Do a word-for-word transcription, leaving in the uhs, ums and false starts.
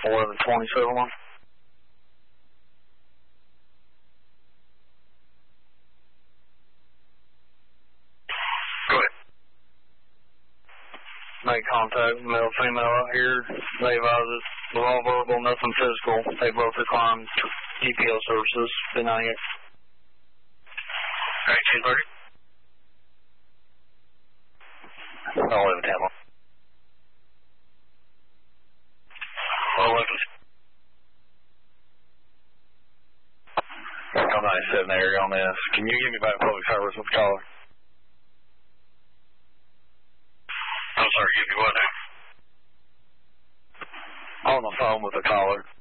eleven twenty-seven one. Go ahead. Make contact, male, female out here. They advise us, we're all verbal, nothing physical. They both declined G P S services, B ninety-eight. All right, ten thirty. eleven ten one. eleven. I'm ninety-seven area on this. Can you give me back public service with the caller? I'm sorry, give me what now? On the phone with the caller.